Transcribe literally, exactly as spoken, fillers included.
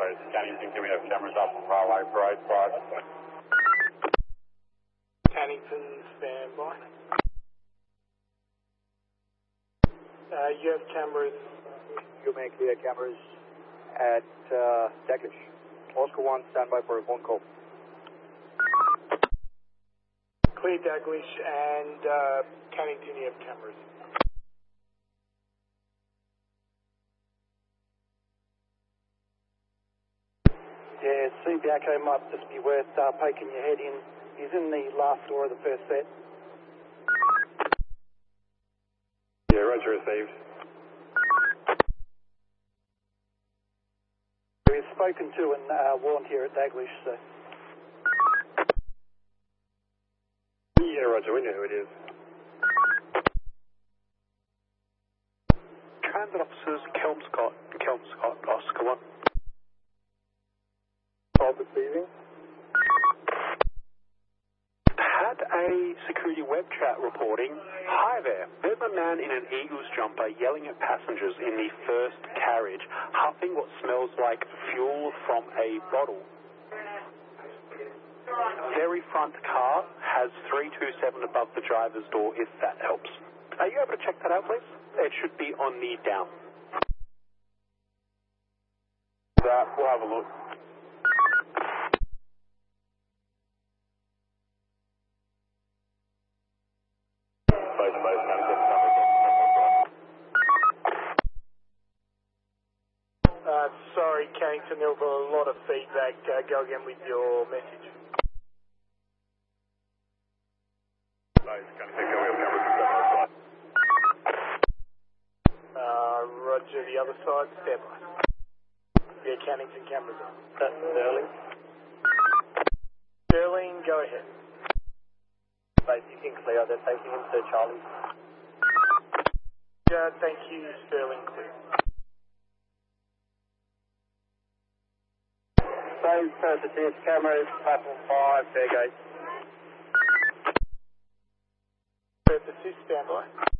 Base. Cannington, can we have cameras up on Railway Parade five? Cannington, stand by. Uh, you have cameras. You may clear cameras at uh, Daglish. Oscar one, stand by for a phone call. Clear Daglish and uh, Cannington, you have cameras. Yeah, C B A C might just be worth uh, poking your head in. He's in the last door of the first set. Yeah, roger, received. We've spoken to and uh, warned here at Daglish, so. Yeah, roger, we know who it is. Transit officers, Kelmscott, Kelmscott, Oscar one. All receiving. Had a security web chat reporting. Hi there, there's a man in an Eagles jumper yelling at passengers in the first carriage, huffing what smells like fuel from a bottle. Very front car has three two seven above the driver's door, if that helps. Are you able to check that out, please? It should be on the down. That, we'll have a look. Base, base, Uh, sorry, Cannington, there was a lot of feedback. Uh, go again with your message. Base, Cannington, can we have cameras on that side? Uh, roger, the other side, stand by. Yeah, Cannington, cameras on. That's Sterling. Sterling, go ahead. Base, you can clear. They're taking him to Charlie. Yeah, thank you, Sterling, clear. Base, persist, cameras, platform five, fair gate. Persist, stand by.